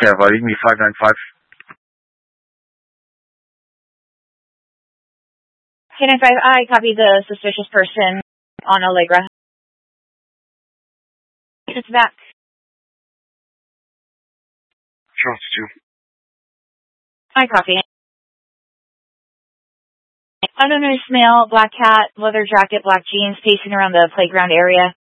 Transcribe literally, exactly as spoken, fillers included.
Cavalier, me five nine five. K nine five, I copy the suspicious person on Allegra. It's back. Charles two. I copy. Unnoticed male, black hat, leather jacket, black jeans, pacing around the playground area.